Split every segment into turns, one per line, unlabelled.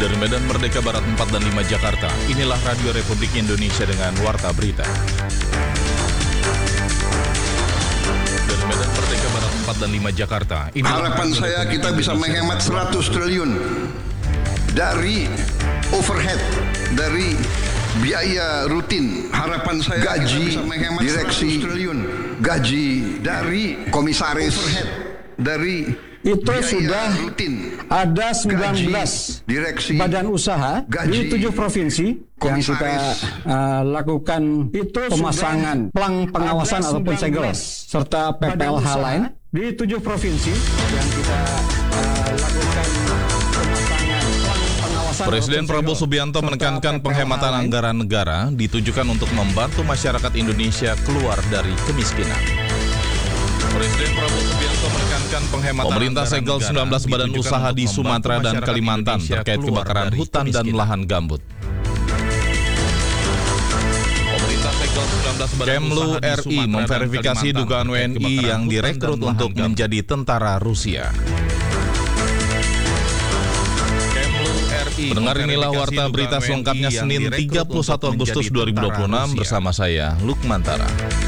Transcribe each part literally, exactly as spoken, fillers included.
Dari Medan Merdeka Barat empat dan lima Jakarta, inilah Radio Republik Indonesia dengan Warta Berita. Dari Medan Merdeka Barat empat dan lima Jakarta,
harapan saya kita bisa menghemat seratus triliun dari overhead, dari biaya rutin. Harapan saya gaji direksi, gaji dari komisaris, overhead, dari
itu sudah rutin. Ada sembilan belas direksi badan usaha gaji, di tujuh provinsi yang kita uh, lakukan itu pemasangan pelang pengawasan ataupun segel serta P P L H lain di tujuh provinsi yang kita uh, lakukan pemasangan pelang pengawasan.
Presiden Prabowo Subianto menekankan penghematan anggaran negara ditujukan untuk membantu masyarakat Indonesia keluar dari kemiskinan. Presiden Prabowo Subianto menekankan penghematan pemerintah segel sembilan belas badan usaha di Sumatera dan Kalimantan terkait kebakaran hutan dan lahan gambut. Pemerintah segel sembilan belas badan Kemlu R I memverifikasi dugaan W N I yang direkrut untuk menjadi tentara Rusia. Pendengar, inilah Warta Berita selengkapnya Senin tiga puluh satu Agustus dua ribu dua puluh enam bersama saya Lukmantara.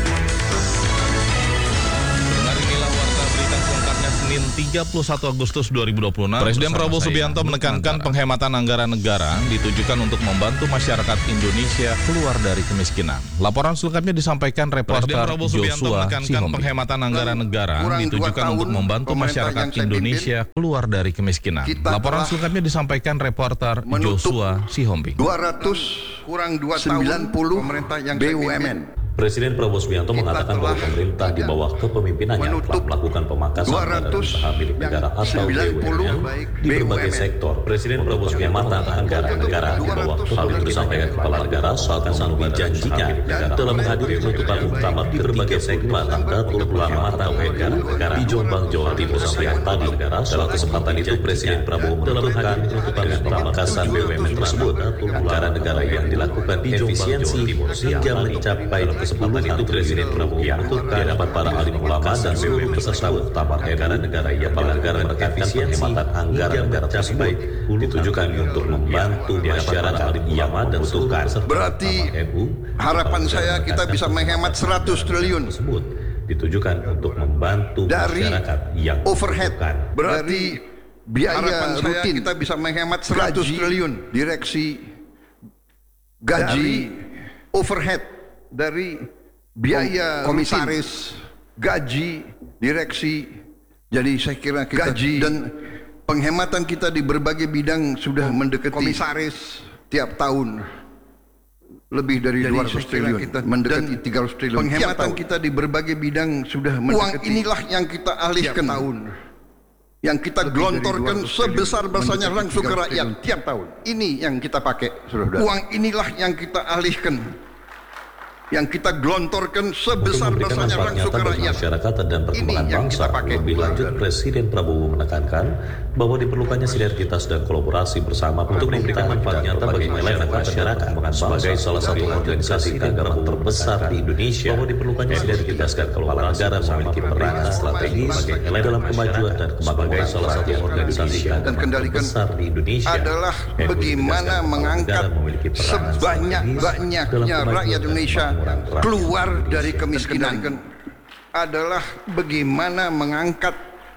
tiga puluh satu Agustus dua ribu dua puluh enam, Presiden Prabowo Subianto menekankan penghematan anggaran negara ditujukan untuk membantu masyarakat Indonesia keluar dari kemiskinan. Laporan selengkapnya disampaikan reporter Joshua Sihombing. Penghematan anggaran negara ditujukan untuk membantu masyarakat Indonesia keluar dari kemiskinan. Laporan selengkapnya disampaikan reporter Joshua Sihombing.
dua ratus kurang dua sembilan puluh pemerintah yang B U M N.
Presiden Prabowo Subianto mengatakan bahwa pemerintah di bawah kepemimpinannya telah melakukan pemangkasan badan usaha milik negara atau B U M N di berbagai sektor. Presiden Prabowo Subianto mengatakan anggaran negara di bawah hal itu disampaikan Kepala Negara saat memenuhi janjinya telah menghadiri penutupan utama berbagai segmen tanggal dua puluh lima negara di Jombang, Jawa Timur siang tadi. Dalam kesempatan itu, Presiden Prabowo telah menghadiri penutupan pemangkasan B U M N tersebut. Anggaran negara yang dilakukan efisiensi hingga mencapai kesempatan itu Presiden Prabowo menentukan dapat para ahli ulama dan B U M N tersebut utama anggaran negara yang negara efisiensi penghematan anggaran negara tersebut ditujukan untuk membantu masyarakat yang membutuhkan.
Berarti harapan saya kita bisa menghemat seratus triliun
tersebut ditujukan untuk membantu
dari
masyarakat yang
overhead. Berarti biaya rutin kita bisa menghemat seratus triliun direksi, gaji, overhead, dari biaya komisaris, gaji, direksi. Jadi saya kira kita gaji dan penghematan kita di berbagai bidang sudah mendekati komisaris tiap tahun lebih dari dua ratus triliun, kita mendekati tiga ratus triliun. Penghematan kita di berbagai bidang sudah mendekati. Uang inilah yang kita alihkan tahun, yang kita gelontorkan sebesar-besarnya langsung ke rakyat tiap tahun. Ini yang kita pakai, saudara. Uang inilah yang kita alihkan, yang kita gelontorkan sebesar-besarnya langsung ke rakyat,
masyarakat dan perkembangan bangsa. Lebih lanjut, Presiden Prabowo menekankan bahwa diperlukannya sinergitas dan kolaborasi bersama untuk memberikan manfaat nyata bagi masyarakat sebagai salah satu organisasi keagamaan terbesar di Indonesia. Bahwa diperlukannya sinergitas dan kolaborasi negara memiliki peran strategis dalam kemajuan dan kembangunan salah satu organisasi keagamaan terbesar di Indonesia
adalah bagaimana mengangkat sebanyak-banyaknya rakyat Indonesia keluar dari kemiskinan, adalah bagaimana mengangkat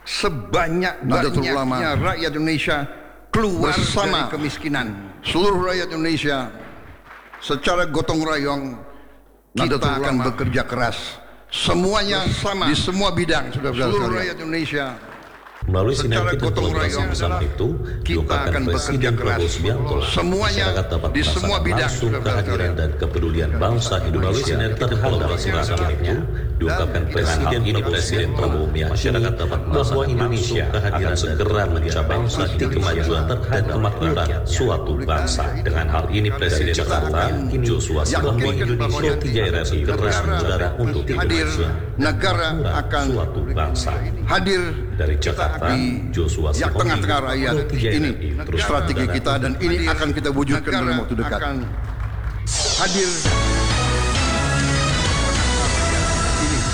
sebanyak-banyaknya rakyat Indonesia keluar dari kemiskinan. Seluruh rakyat Indonesia secara gotong royong kita akan bekerja keras, semuanya sama di semua bidang. Seluruh rakyat Indonesia
melalui sinergi dan kolaborasi bersama itu diungkapkan Presiden Prabowo Subianto
semuanya di semua bidang
langsung kehadiran dan kepedulian bangsa Indonesia terhadap masyarakat itu diungkapkan Presiden ini Presiden Prabowo masyarakat dapat bahwa Indonesia akan segera mencapai titik kemajuan dan kemakmuran suatu bangsa. Dengan hal ini Presiden Jakarta Joshua Sihombing Indonesia tidak segera menjara untuk
hadir negara akan
suatu bangsa.
Hadir
dari Jakarta, Joshua
yang tengah-tengah rakyat ini strategi kita, dan ini akan kita wujudkan dalam waktu dekat. Hadir ini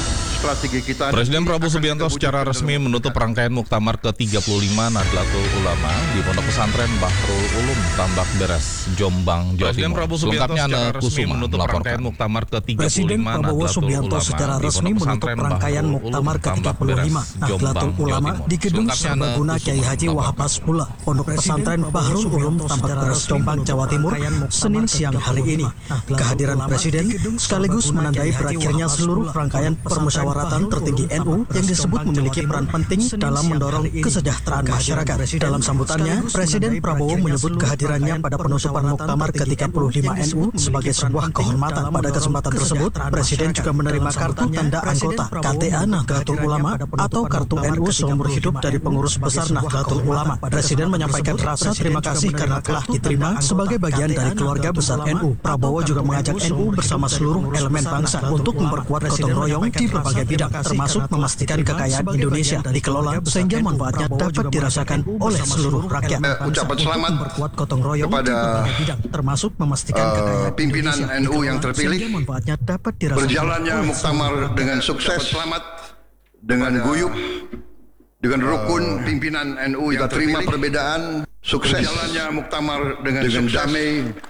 strategi kita.
Presiden Prabowo Subianto secara resmi menutup rangkaian Muktamar ke tiga puluh lima Nahdlatul Ulama di Pondok Pesantren Bahrul Ulum, Tambak Beras, Jombang, Jawa
Presiden
Timur.
Prabowo Subianto secara resmi menutup rangkaian Muktamar ke tiga puluh lima
Prabowo Subianto secara resmi menutup rangkaian Muktamar ke tiga puluh lima Nahdlatul Ulama di Gedung Serbaguna Kiai Haji Wahab Hasbullah, Pondok Pesantren Bahrul Ulum, Tambak Beras, Jombang, Jawa Timur, Senin siang hari ini. Kehadiran Presiden sekaligus menandai berakhirnya seluruh rangkaian permusyawaratan tertinggi N U yang disebut memiliki peran penting dalam mendorong kesejahteraan masyarakat. Dalam sambutannya, Presiden Prabowo menyebut kehadirannya pada penutupan Muktamar ke tiga puluh lima N U sebagai sebuah kehormatan. Pada kesempatan tersebut, Presiden juga menerima kartu tanda anggota K T A Nahdlatul Ulama atau kartu N U seumur hidup dari pengurus besar Nahdlatul Ulama. Presiden menyampaikan rasa terima kasih karena telah diterima sebagai bagian dari keluarga besar N U. Prabowo juga mengajak N U bersama seluruh elemen bangsa untuk memperkuat gotong royong di berbagai bidang, termasuk memastikan kekayaan Indonesia dikelola sehingga manfaatnya dapat dirasakan oleh seluruh rakyat.
Eh, ucapan selamat
memperkuat gotong royong
kepada
di berbagai bidang, termasuk memastikan
uh,
kekayaan
pimpinan
Indonesia
N U yang terpilih.
sehingga manfaatnya dapat dirasakan
Berjalannya
oleh
Muktamar dengan sukses, selamat, dengan guyup, dengan rukun. Uh, pimpinan N U yang terima perbedaan, sukses. Berjalannya Muktamar dengan, dengan damai,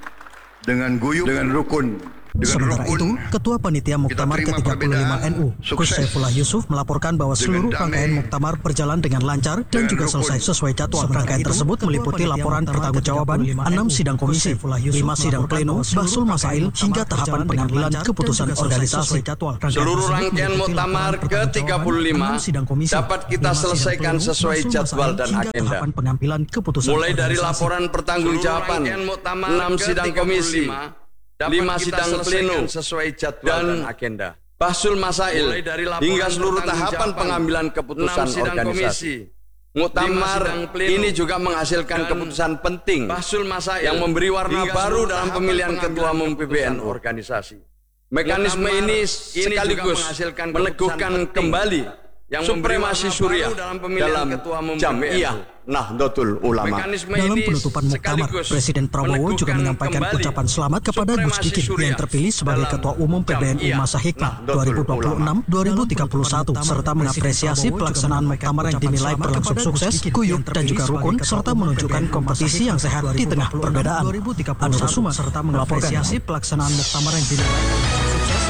dengan guyup, dengan rukun.
Sementara itu, Ketua Panitia Muktamar ke tiga puluh lima N U, Gus Saifullah Yusuf, melaporkan bahwa seluruh rangkaian Muktamar berjalan dengan lancar dan juga selesai sesuai jadwal. Rangkaian tersebut meliputi laporan pertanggungjawaban, enam sidang komisi, lima sidang pleno, bahsul masail, hingga tahapan pengambilan keputusan organisasi.
Seluruh rangkaian Muktamar ke tiga puluh lima dapat kita selesaikan sesuai jadwal dan agenda. Mulai dari laporan pertanggungjawaban, enam sidang komisi, lima sidang pleno sesuai jadwal dan agenda, bahsul masail, hingga seluruh tahapan pengambilan keputusan organisasi. Muktamar ini juga menghasilkan keputusan penting yang memberi warna baru dalam pemilihan ketua umum P B N U organisasi. Mekanisme ini sekaligus meneguhkan kembali yang supremasi Suriah dalam Jamiah Nahdlatul Ulama.
Dalam penutupan Muktamar, Presiden Prabowo juga menyampaikan ucapan selamat kepada Gus Dikin yang terpilih sebagai Ketua Umum P B N U masa hikmah dua ribu dua puluh enam sampai dua ribu tiga puluh satu serta mengapresiasi pelaksanaan Muktamar yang dinilai berlangsung sukses, guyup dan juga rukun serta menunjukkan kompetisi yang sehat di tengah perbedaan. Anur Suma serta mengapresiasi pelaksanaan Muktamar yang dinilai berlangsung sukses,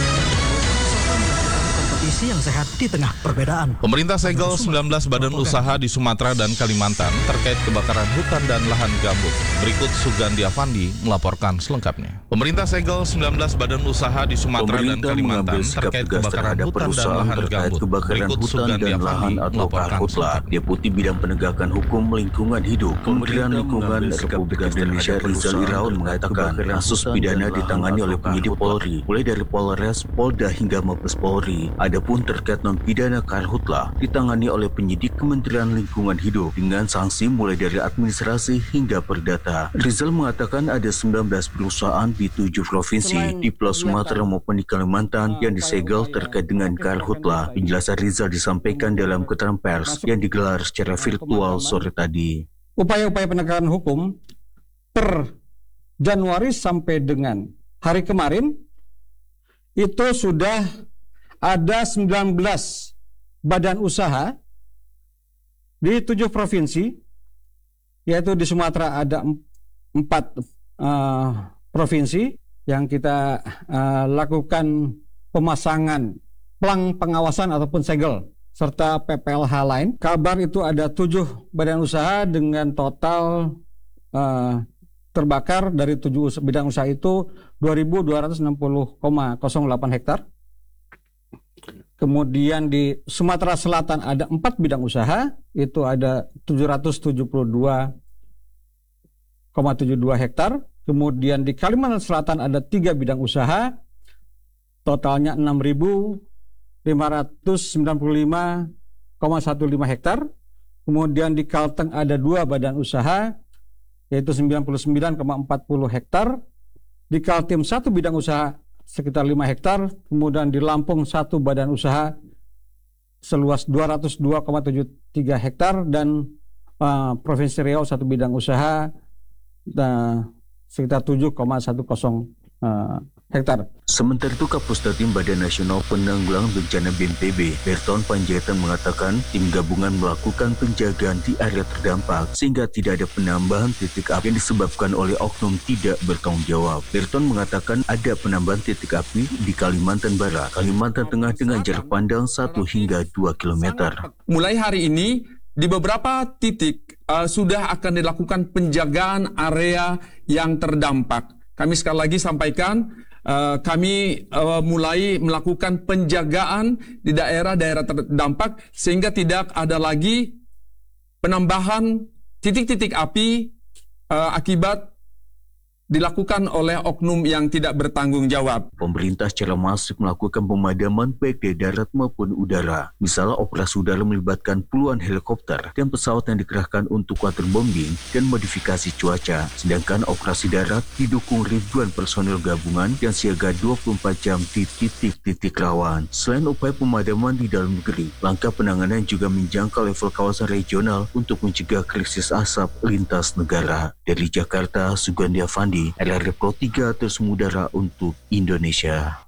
yang sehat di tengah perbedaan.
Pemerintah segel sembilan belas badan usaha di Sumatera dan Kalimantan terkait kebakaran hutan dan lahan gambut. Berikut Sugandi Afandi melaporkan selengkapnya. Pemerintah segel sembilan belas badan usaha di Sumatera dan Kalimantan terkait kebakaran hutan dan lahan gambut. Berikut Sugandi Afandi melaporkan selengkapnya.
Deputi Bidang Penegakan Hukum Lingkungan Hidup Kementerian Lingkungan Republik Indonesia Rizal Irawan mengatakan kasus pidana ditangani oleh penyidik Polri, mulai dari Polres, Polda hingga Mabes Polri. Adapun terkait non-pidana karhutlah ditangani oleh penyidik Kementerian Lingkungan Hidup dengan sanksi mulai dari administrasi hingga perdata. Rizal mengatakan ada sembilan belas perusahaan di tujuh provinsi di Pulau Sumatera maupun di Kalimantan yang disegel terkait dengan karhutlah. Penjelasan Rizal disampaikan dalam keterangan pers yang digelar secara virtual sore tadi.
Upaya-upaya penegakan hukum per Januari sampai dengan hari kemarin itu sudah ada sembilan belas badan usaha di tujuh provinsi, yaitu di Sumatera ada empat uh, provinsi yang kita uh, lakukan pemasangan plang pengawasan ataupun segel serta P P L H lain. Kabar itu ada tujuh badan usaha dengan total uh, terbakar dari tujuh bidang usaha itu dua ribu dua ratus enam puluh koma nol delapan hektar. Kemudian di Sumatera Selatan ada empat bidang usaha, itu ada tujuh ratus tujuh puluh dua koma tujuh dua hektar. Kemudian di Kalimantan Selatan ada tiga bidang usaha, totalnya enam ribu lima ratus sembilan puluh lima koma lima belas hektar. Kemudian di Kalteng ada dua badan usaha, yaitu sembilan puluh sembilan koma empat nol hektar. Di Kaltim satu bidang usaha sekitar lima hektar, kemudian di Lampung satu badan usaha seluas dua ratus dua koma tujuh tiga hektar, dan uh, Provinsi Riau satu bidang usaha uh, sekitar tujuh koma satu nol uh, hektar.
Sementara itu, Kapus Datin Badan Nasional Penanggulangan Bencana B N P B, Berton Panjaitan mengatakan tim gabungan melakukan penjagaan di area terdampak sehingga tidak ada penambahan titik api yang disebabkan oleh oknum tidak bertanggung jawab. Berton mengatakan ada penambahan titik api di Kalimantan Barat, Kalimantan Tengah dengan jarak pandang satu hingga dua kilometer.
Mulai hari ini, di beberapa titik uh, sudah akan dilakukan penjagaan area yang terdampak. Kami sekali lagi sampaikan, Uh, kami uh, mulai melakukan penjagaan di daerah-daerah terdampak sehingga tidak ada lagi penambahan titik-titik api uh, akibat dilakukan oleh oknum yang tidak bertanggung jawab.
Pemerintah secara masif melakukan pemadaman baik dari darat maupun udara. Misalnya operasi udara melibatkan puluhan helikopter dan pesawat yang dikerahkan untuk waterbombing dan modifikasi cuaca. Sedangkan operasi darat didukung ribuan personel gabungan yang siaga dua puluh empat jam di titik-titik rawan. Selain upaya pemadaman di dalam negeri, langkah penanganan juga menjangkau level kawasan regional untuk mencegah krisis asap lintas negara. Dari Jakarta, Sugandi Avandi, R R I Pro tiga terus mengudara untuk Indonesia.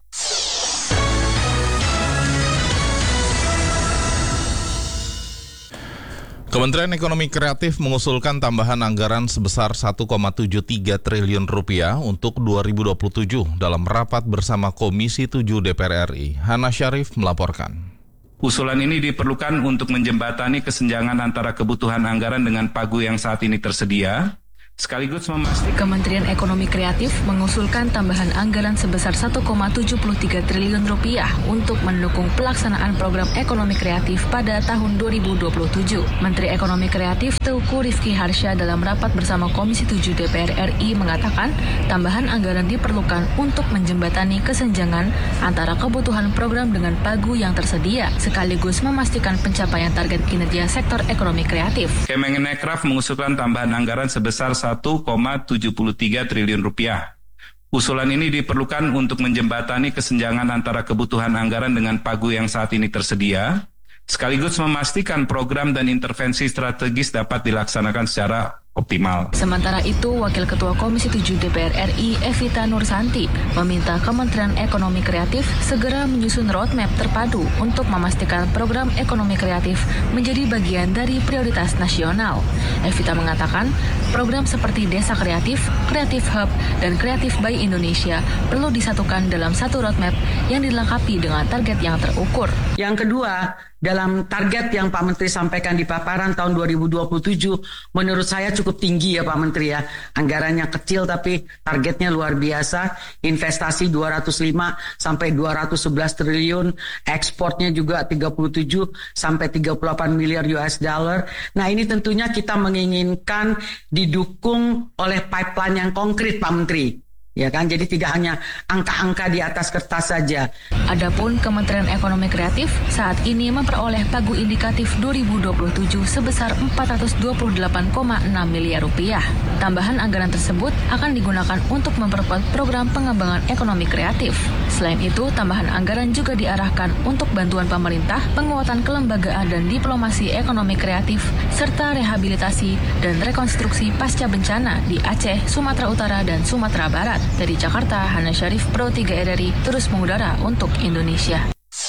Kementerian Ekonomi Kreatif mengusulkan tambahan anggaran sebesar satu koma tujuh tiga triliun rupiah untuk dua ribu dua puluh tujuh dalam rapat bersama Komisi tujuh D P R R I. Hana Syarif melaporkan.
Usulan ini diperlukan untuk menjembatani kesenjangan antara kebutuhan anggaran dengan pagu yang saat ini tersedia, sekaligus memastikan
Kementerian Ekonomi Kreatif mengusulkan tambahan anggaran sebesar satu koma tujuh tiga triliun rupiah untuk mendukung pelaksanaan program ekonomi kreatif pada tahun dua ribu dua puluh tujuh. Menteri Ekonomi Kreatif Teuku Rizky Harsha dalam rapat bersama Komisi tujuh D P R R I mengatakan tambahan anggaran diperlukan untuk menjembatani kesenjangan antara kebutuhan program dengan pagu yang tersedia, sekaligus memastikan pencapaian target kinerja sektor ekonomi kreatif.
Kemenrekraf mengusulkan tambahan anggaran sebesar satu koma tujuh tiga triliun rupiah. Usulan ini diperlukan untuk menjembatani kesenjangan antara kebutuhan anggaran dengan pagu yang saat ini tersedia, sekaligus memastikan program dan intervensi strategis dapat dilaksanakan secara optimal.
Sementara itu, Wakil Ketua Komisi tujuh D P R R I Evita Nursanti meminta Kementerian Ekonomi Kreatif segera menyusun roadmap terpadu untuk memastikan program ekonomi kreatif menjadi bagian dari prioritas nasional. Evita mengatakan, program seperti Desa Kreatif, Kreatif Hub, dan Kreatif by Indonesia perlu disatukan dalam satu roadmap yang dilengkapi dengan target yang terukur.
Yang kedua, dalam target yang Pak Menteri sampaikan di paparan tahun dua ribu dua puluh tujuh, menurut saya cukup tinggi ya Pak Menteri ya. Anggarannya kecil tapi targetnya luar biasa. Investasi dua ratus lima sampai dua ratus sebelas triliun, ekspornya juga tiga puluh tujuh sampai tiga puluh delapan miliar U S dollar. Nah, ini tentunya kita menginginkan didukung oleh pipeline yang konkret Pak Menteri. Ya kan, jadi tidak hanya angka-angka di atas kertas saja.
Adapun Kementerian Ekonomi Kreatif saat ini memperoleh pagu indikatif dua ribu dua puluh tujuh sebesar empat ratus dua puluh delapan koma enam miliar rupiah. Tambahan anggaran tersebut akan digunakan untuk memperkuat program pengembangan ekonomi kreatif. Selain itu, tambahan anggaran juga diarahkan untuk bantuan pemerintah, penguatan kelembagaan dan diplomasi ekonomi kreatif, serta rehabilitasi dan rekonstruksi pasca bencana di Aceh, Sumatera Utara, dan Sumatera Barat. Dari Jakarta, Hana Syarif, Pro tiga R R I, terus mengudara untuk Indonesia.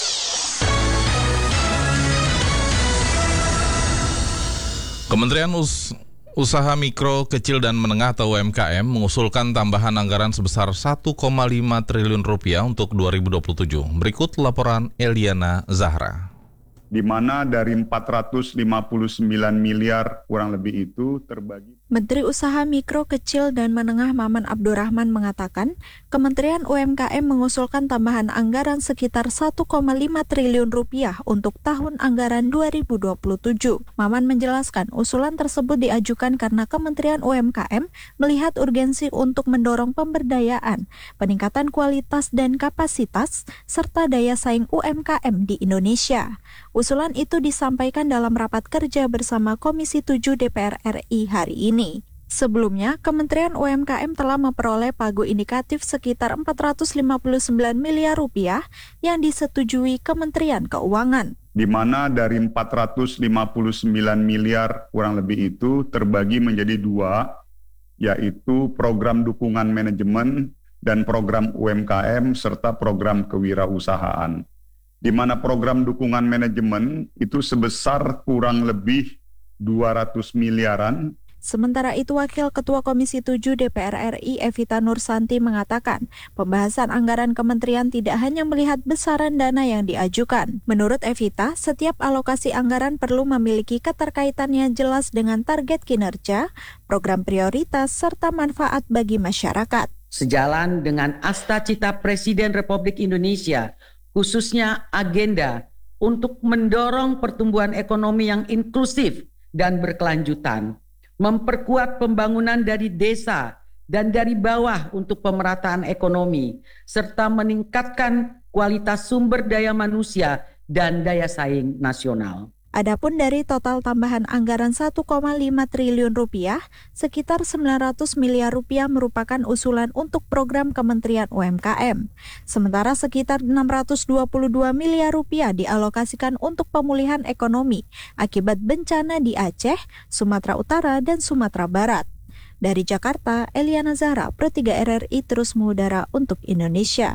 Kementerian Us- Usaha Mikro, Kecil dan Menengah atau U M K M mengusulkan tambahan anggaran sebesar satu koma lima triliun rupiah untuk dua ribu dua puluh tujuh. Berikut laporan Eliana Zahra.
Di mana dari empat ratus lima puluh sembilan miliar kurang lebih itu terbagi.
Menteri Usaha Mikro, Kecil dan Menengah Maman Abdurrahman mengatakan, Kementerian U M K M mengusulkan tambahan anggaran sekitar satu koma lima triliun rupiah untuk tahun anggaran dua ribu dua puluh tujuh. Maman menjelaskan, usulan tersebut diajukan karena Kementerian U M K M melihat urgensi untuk mendorong pemberdayaan, peningkatan kualitas dan kapasitas, serta daya saing U M K M di Indonesia. Usulan itu disampaikan dalam rapat kerja bersama Komisi tujuh D P R R I hari ini. Sebelumnya, Kementerian U M K M telah memperoleh pagu indikatif sekitar empat ratus lima puluh sembilan miliar rupiah yang disetujui Kementerian Keuangan.
Di mana dari empat ratus lima puluh sembilan miliar kurang lebih itu terbagi menjadi dua, yaitu program dukungan manajemen dan program U M K M serta program kewirausahaan. Di mana program dukungan manajemen itu sebesar kurang lebih dua ratus miliaran.
Sementara itu, Wakil Ketua Komisi tujuh D P R R I Evita Nursanti mengatakan, pembahasan anggaran kementerian tidak hanya melihat besaran dana yang diajukan. Menurut Evita, setiap alokasi anggaran perlu memiliki keterkaitan yang jelas dengan target kinerja, program prioritas, serta manfaat bagi masyarakat.
Sejalan dengan asta-cita Presiden Republik Indonesia, khususnya agenda untuk mendorong pertumbuhan ekonomi yang inklusif dan berkelanjutan, memperkuat pembangunan dari desa dan dari bawah untuk pemerataan ekonomi, serta meningkatkan kualitas sumber daya manusia dan daya saing nasional.
Adapun dari total tambahan anggaran satu koma lima triliun rupiah, sekitar sembilan ratus miliar rupiah merupakan usulan untuk program Kementerian U M K M. Sementara sekitar enam ratus dua puluh dua miliar rupiah dialokasikan untuk pemulihan ekonomi akibat bencana di Aceh, Sumatera Utara, dan Sumatera Barat. Dari Jakarta, Eliana Zahra, Pro tiga R R I terus mengudara untuk Indonesia.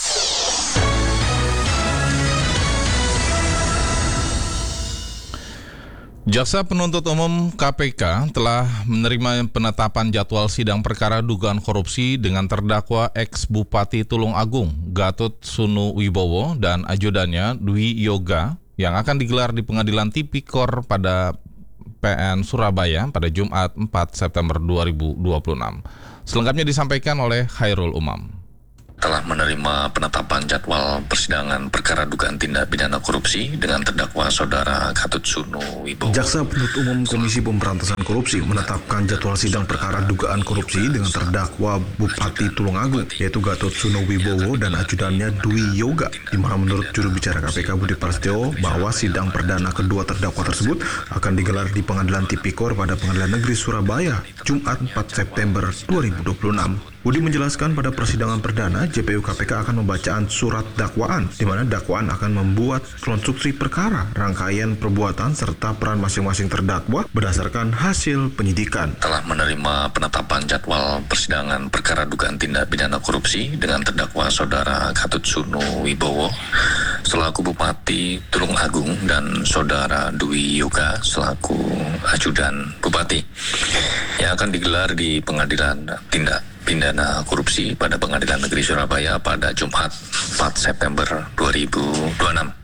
Jaksa Penuntut Umum K P K telah menerima penetapan jadwal sidang perkara dugaan korupsi dengan terdakwa ex-Bupati Tulung Agung Gatot Sunu Wibowo dan ajudannya Dwi Yoga yang akan digelar di Pengadilan Tipikor pada P N Surabaya pada Jumat empat September dua ribu dua puluh enam. Selengkapnya disampaikan oleh Khairul Umam.
Telah menerima penetapan jadwal persidangan perkara dugaan tindak pidana korupsi dengan terdakwa saudara Gatot Sunu Wibowo.
Jaksa Penuntut Umum Komisi Pemberantasan Korupsi menetapkan jadwal sidang perkara dugaan korupsi dengan terdakwa Bupati Tulungagung yaitu Gatot Sunu Wibowo dan ajudannya Dwi Yoga, di mana menurut juru bicara K P K Budi Prasetyo bahwa sidang perdana kedua terdakwa tersebut akan digelar di Pengadilan Tipikor pada Pengadilan Negeri Surabaya Jumat empat September dua ribu dua puluh enam. Budi menjelaskan pada persidangan perdana, J P U K P K akan membacaan surat dakwaan, di mana dakwaan akan membuat konstruksi perkara, rangkaian perbuatan, serta peran masing-masing terdakwa berdasarkan hasil penyidikan.
Telah menerima penetapan jadwal persidangan perkara dugaan tindak pidana korupsi dengan terdakwa saudara Gatot Sunu Wibowo selaku Bupati Tulung Agung dan saudara Dwi Yoga selaku ajudan Bupati yang akan digelar di Pengadilan Tindak Pidana Korupsi pada Pengadilan Negeri Surabaya pada Jumat empat September dua ribu dua puluh enam.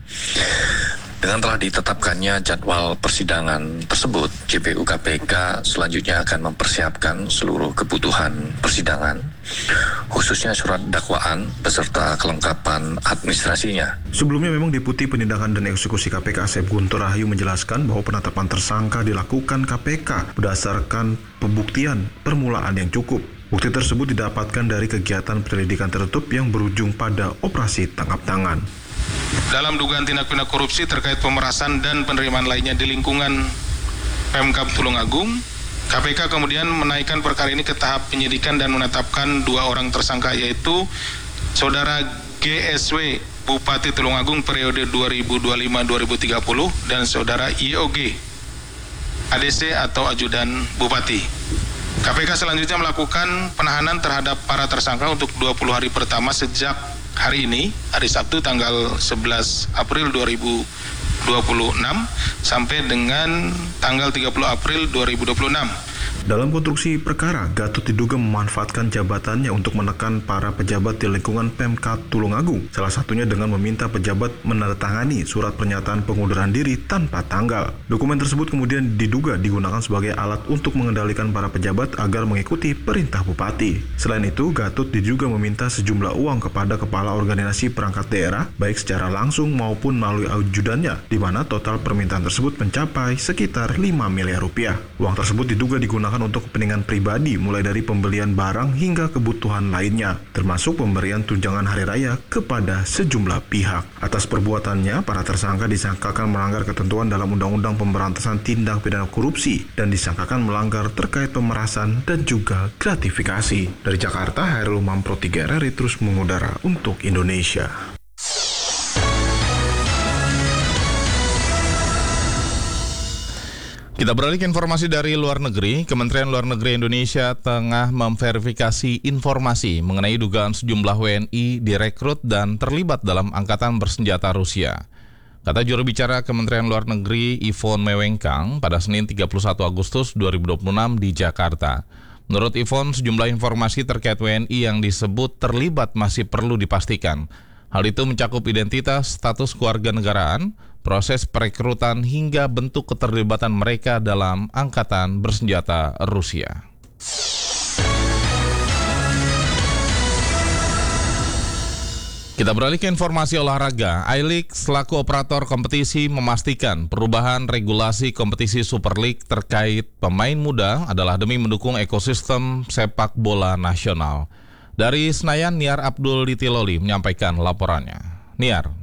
Dengan telah ditetapkannya jadwal persidangan tersebut, J P U K P K selanjutnya akan mempersiapkan seluruh kebutuhan persidangan, khususnya surat dakwaan beserta kelengkapan administrasinya.
Sebelumnya memang Deputi Penindakan dan Eksekusi K P K Asep Guntur Rahayu menjelaskan bahwa penetapan tersangka dilakukan K P K berdasarkan pembuktian permulaan yang cukup. Bukti tersebut didapatkan dari kegiatan penyelidikan tertutup yang berujung pada operasi tangkap tangan.
Dalam dugaan tindak pidana korupsi terkait pemerasan dan penerimaan lainnya di lingkungan Pemkab Tulung Agung, K P K kemudian menaikkan perkara ini ke tahap penyidikan dan menetapkan dua orang tersangka, yaitu Saudara G S W Bupati Tulung Agung periode dua ribu dua puluh lima sampai dua ribu tiga puluh dan Saudara I O G A D C atau ajudan Bupati. K P K selanjutnya melakukan penahanan terhadap para tersangka untuk dua puluh hari pertama sejak hari ini, hari Sabtu tanggal sebelas April dua ribu dua puluh enam sampai dengan tanggal tiga puluh April dua ribu dua puluh enam.
Dalam konstruksi perkara, Gatot diduga memanfaatkan jabatannya untuk menekan para pejabat di lingkungan Pemkab Tulung Agung, salah satunya dengan meminta pejabat menandatangani surat pernyataan pengunduran diri tanpa tanggal. Dokumen tersebut kemudian diduga digunakan sebagai alat untuk mengendalikan para pejabat agar mengikuti perintah bupati. Selain itu, Gatot diduga meminta sejumlah uang kepada kepala organisasi perangkat daerah, baik secara langsung maupun melalui ajudannya, di mana total permintaan tersebut mencapai sekitar lima miliar rupiah. Uang tersebut diduga digunakan untuk kepentingan pribadi, mulai dari pembelian barang hingga kebutuhan lainnya, termasuk pemberian tunjangan hari raya kepada sejumlah pihak. Atas perbuatannya, para tersangka disangkakan melanggar ketentuan dalam Undang-Undang Pemberantasan Tindak Pidana Korupsi dan disangkakan melanggar terkait pemerasan dan juga gratifikasi. Dari Jakarta, Khairul Umam, Pro tiga R R I terus mengudara untuk Indonesia.
Kita beralih ke informasi dari luar negeri. Kementerian Luar Negeri Indonesia tengah memverifikasi informasi mengenai dugaan sejumlah W N I direkrut dan terlibat dalam angkatan bersenjata Rusia. Kata juru bicara Kementerian Luar Negeri Yvonne Mewengkang pada Senin tiga puluh satu Agustus dua ribu dua puluh enam di Jakarta. Menurut Yvonne, sejumlah informasi terkait W N I yang disebut terlibat masih perlu dipastikan. Hal itu mencakup identitas, status kewarganegaraan, proses perekrutan hingga bentuk keterlibatan mereka dalam angkatan bersenjata Rusia. Kita beralih ke informasi olahraga. I-League selaku operator kompetisi memastikan perubahan regulasi kompetisi Super League terkait pemain muda adalah demi mendukung ekosistem sepak bola nasional. Dari Senayan, Niar Abdul Ditiloli menyampaikan laporannya. Niar.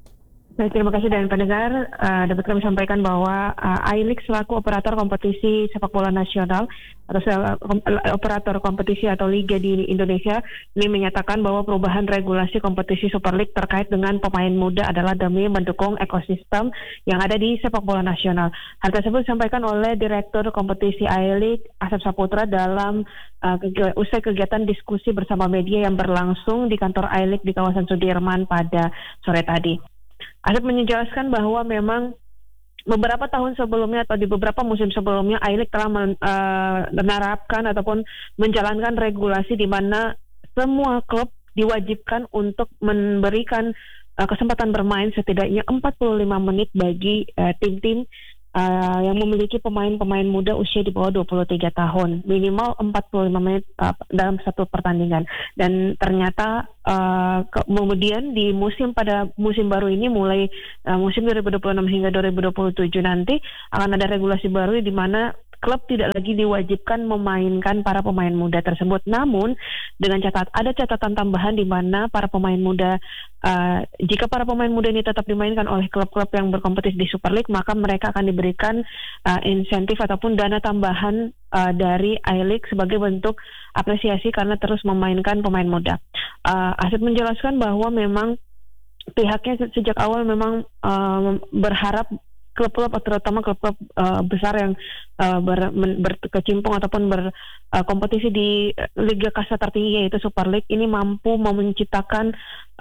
Baik, terima kasih dan pendengar, uh, dapat kami sampaikan bahwa uh, I-League selaku operator kompetisi sepak bola nasional atau uh, operator kompetisi atau liga di Indonesia ini menyatakan bahwa perubahan regulasi kompetisi Super League terkait dengan pemain muda adalah demi mendukung ekosistem yang ada di sepak bola nasional. Hal tersebut disampaikan oleh Direktur Kompetisi I-League Asep Saputra dalam uh, kegi- usai kegiatan diskusi bersama media yang berlangsung di kantor I-League di kawasan Sudirman pada sore tadi. Asep menjelaskan bahwa memang beberapa tahun sebelumnya atau di beberapa musim sebelumnya I-League telah men, uh, menerapkan ataupun menjalankan regulasi di mana semua klub diwajibkan untuk memberikan uh, kesempatan bermain setidaknya empat puluh lima menit bagi uh, tim-tim Uh, yang memiliki pemain-pemain muda usia di bawah dua puluh tiga tahun, minimal empat puluh lima menit uh, dalam satu pertandingan. Dan ternyata uh, ke- kemudian di musim pada musim baru ini mulai uh, musim dua ribu dua puluh enam hingga dua ribu dua puluh tujuh nanti akan ada regulasi baru di mana klub tidak lagi diwajibkan memainkan para pemain muda tersebut. Namun dengan catat ada catatan tambahan di mana para pemain muda uh, jika para pemain muda ini tetap dimainkan oleh klub-klub yang berkompetisi di Super League, maka mereka akan diberikan uh, insentif ataupun dana tambahan uh, dari I-League sebagai bentuk apresiasi karena terus memainkan pemain muda. Uh, Asep menjelaskan bahwa memang pihaknya sejak awal memang uh, berharap klub-klub terutama klub-klub uh, besar yang uh, ber, men, berkecimpung ataupun berkompetisi uh, di liga kasta tertinggi yaitu Super League ini mampu menciptakan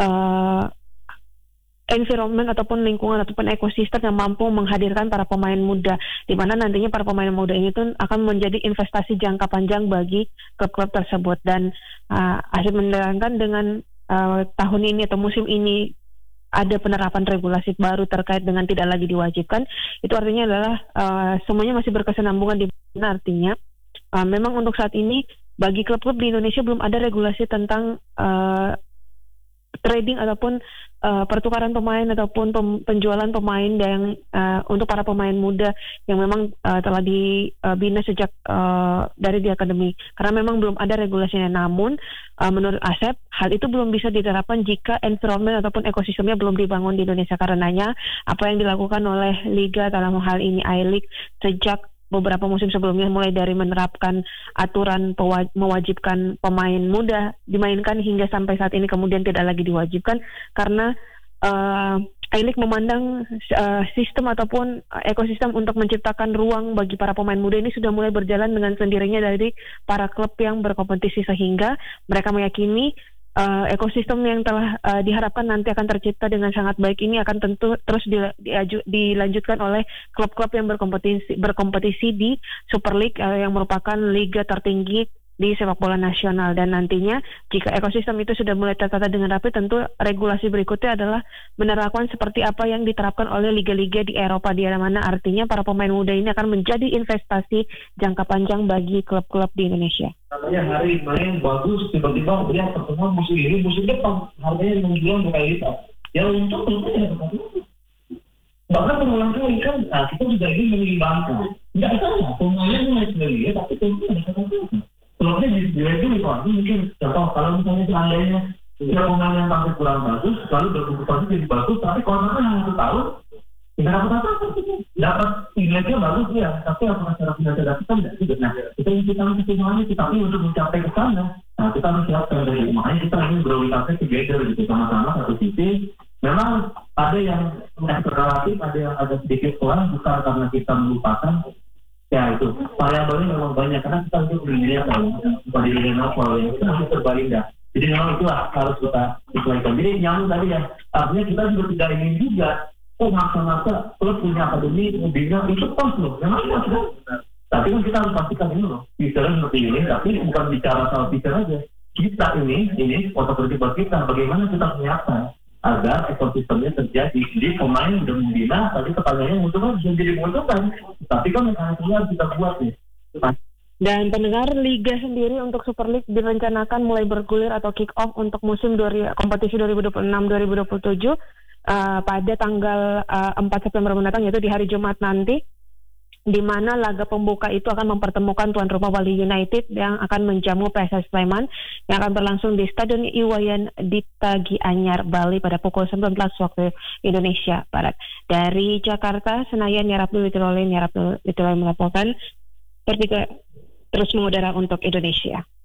uh, environment ataupun lingkungan ataupun ekosistem yang mampu menghadirkan para pemain muda, di mana nantinya para pemain muda ini tuh akan menjadi investasi jangka panjang bagi klub-klub tersebut. Dan uh, Asep menerangkan dengan uh, tahun ini atau musim ini ada penerapan regulasi baru terkait dengan tidak lagi diwajibkan, itu artinya adalah uh, semuanya masih berkesinambungan, di mana artinya uh, memang untuk saat ini bagi klub-klub di Indonesia belum ada regulasi tentang uh, trading ataupun uh, pertukaran pemain ataupun pem- penjualan pemain yang uh, untuk para pemain muda yang memang uh, telah dibina uh, sejak uh, dari di akademi, karena memang belum ada regulasinya. Namun uh, menurut Asep hal itu belum bisa diterapkan jika environment ataupun ekosistemnya belum dibangun di Indonesia. Karenanya apa yang dilakukan oleh Liga dalam hal ini I-League sejak beberapa musim sebelumnya, mulai dari menerapkan aturan pewa- mewajibkan pemain muda dimainkan hingga sampai saat ini kemudian tidak lagi diwajibkan, karena uh, I-League memandang uh, sistem ataupun ekosistem untuk menciptakan ruang bagi para pemain muda ini sudah mulai berjalan dengan sendirinya dari para klub yang berkompetisi, sehingga mereka meyakini Uh, ekosistem yang telah uh, diharapkan nanti akan tercipta dengan sangat baik ini akan tentu terus di, diaju, dilanjutkan oleh klub-klub yang berkompetisi berkompetisi di Super League uh, yang merupakan liga tertinggi di sepak bola nasional. Dan nantinya jika ekosistem itu sudah mulai tertata dengan rapi, tentu regulasi berikutnya adalah menerapkan seperti apa yang diterapkan oleh liga-liga di Eropa, di mana artinya para pemain muda ini akan menjadi investasi jangka panjang bagi klub-klub di Indonesia.
Namanya hari main bagus, tiba-tiba dia pertemuan musim ini, musim depan harganya menjual berkali lipat. Ya untuk tentu ya bahkan berulang kali kan, nah, kita juga ingin mengimbangkan. Tidak salah, pemainnya mulai sendiri, tapi tentu ada kata-kata. Klubnya di-direct dulu, Pak. Mungkin contoh, kalau misalnya seandainya ada pemain yang tampil kurang bagus, lalu berkompetisi jadi bagus, tapi kontraknya hanya satu tahun, tidak dapat apa-apa. Dapat nilainya bagus ya, tapi apakah secara finansial dapat tidak juga. Nah, kita ingin kita kesimpulannya, tapi untuk mencapai ke sana, nah kita harus siapkan dari makanya kita ingin berorientasi together gitu, sama-sama satu sisi. Memang ada yang relatif, ada yang ada sedikit kurang, bukan karena kita melupakan Ya itu, variabelnya memang banyak karena kita untuk berdiri apa, bukan diri novel yang itu masih serba indah. Jadi memang itulah harus kita disesuaikan. Jadi nyambung tadi ya, artinya kita juga tidak ingin juga, oh maksa-maksa plus punya akademi, bina itu pas loh, memang pas loh. Tapi kan kita harus pastikan ini loh, bicara seperti ini, tapi bukan bicara soal bicara aja. Kita ini, ini foto buat kita, bagaimana kita menyiapkan agar ekosistemnya terjadi. Jadi pemain udah membina, tapi pertanyaannya menguntungkan bisa jadi menguntungkan. Tapi kan mekanismenya harus kita buat nih.
Dan pendengar, Liga sendiri untuk Super League direncanakan mulai bergulir atau kick off untuk musim dua, kompetisi dua ribu dua puluh enam dua ribu dua puluh tujuh uh, pada tanggal uh, empat September mendatang, yaitu di hari Jumat nanti, di mana laga pembuka itu akan mempertemukan tuan rumah Bali United yang akan menjamu P S S Sleman yang akan berlangsung di Stadion Iwayan Dipta Gianyar, Bali pada pukul sembilan belas waktu Indonesia Barat. Dari Jakarta, Senayan, Yarabdu Witirole, Yarabdu Witirole melaporkan, terus mengudara untuk Indonesia.